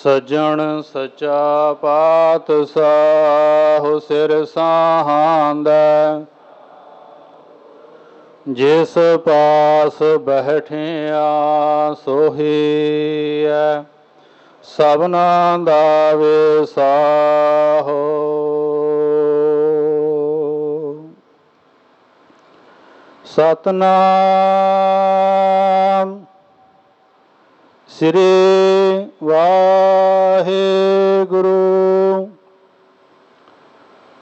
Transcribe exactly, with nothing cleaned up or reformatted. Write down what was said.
ਸੱਜਣ ਸਚਾ ਪਾਤਸ਼ਾਹ ਸਿਰ ਸਾਹਾਂਦਾ, ਜਿਸ ਪਾਸ ਬੈਠਿਆ ਸੋਹੀਐ, ਸਭਨਾ ਦਾ ਵਿਸਾਹੋ। ਸਤਿਨਾਮ ਸ੍ਰੀ ਵਾਹਿਗੁਰੂ